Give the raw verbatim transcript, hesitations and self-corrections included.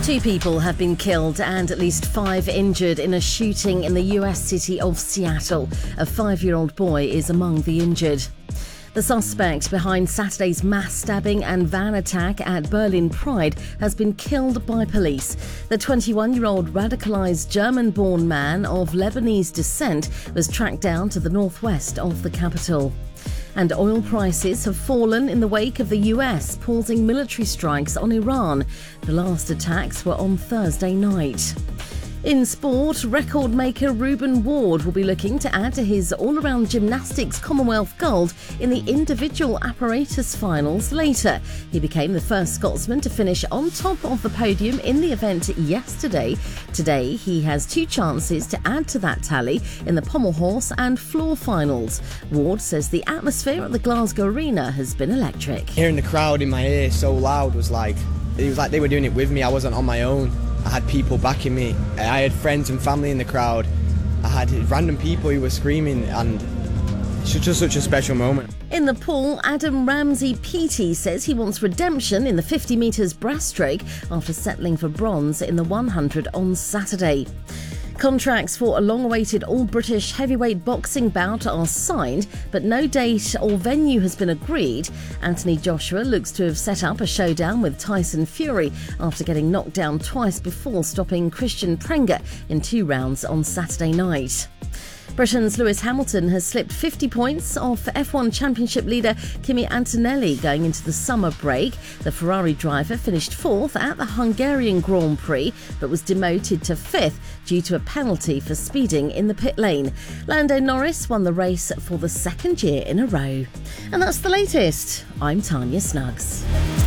Two people have been killed and at least five injured in a shooting in the U S city of Seattle. A five-year-old boy is among the injured. The suspect behind Saturday's mass stabbing and van attack at Berlin Pride has been killed by police. The twenty-one-year-old radicalised German-born man of Lebanese descent was tracked down to the northwest of the capital. And oil prices have fallen in the wake of the U S pausing military strikes on Iran. The last attacks were on Thursday night. In sport, record maker Reuben Ward will be looking to add to his all-around gymnastics Commonwealth gold in the individual apparatus finals later. He became the first Scotsman to finish on top of the podium in the event yesterday. Today, he has two chances to add to that tally in the pommel horse and floor finals. Ward says the atmosphere at the Glasgow Arena has been electric. Hearing the crowd in my ear so loud was like, it was like they were doing it with me. I wasn't on my own. I had people backing me. I had friends and family in the crowd. I had random people who were screaming, and it's just such a special moment. In the pool, Adam Ramsey Peaty says he wants redemption in the fifty metres breaststroke after settling for bronze in the one hundred on Saturday. Contracts for a long-awaited all-British heavyweight boxing bout are signed, but no date or venue has been agreed. Anthony Joshua looks to have set up a showdown with Tyson Fury after getting knocked down twice before stopping Christian Prenga in two rounds on Saturday night. Britain's Lewis Hamilton has slipped fifty points off F one Championship leader Kimi Antonelli going into the summer break. The Ferrari driver finished fourth at the Hungarian Grand Prix but was demoted to fifth due to a penalty for speeding in the pit lane. Lando Norris won the race for the second year in a row. And that's the latest. I'm Tanya Snuggs.